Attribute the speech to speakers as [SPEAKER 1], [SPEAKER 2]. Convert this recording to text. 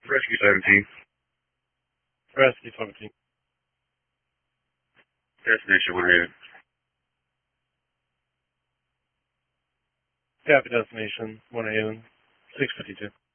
[SPEAKER 1] Rescue 17.
[SPEAKER 2] Rescue 17.
[SPEAKER 1] Destination 1
[SPEAKER 2] Copy destination 1 Haven, 652.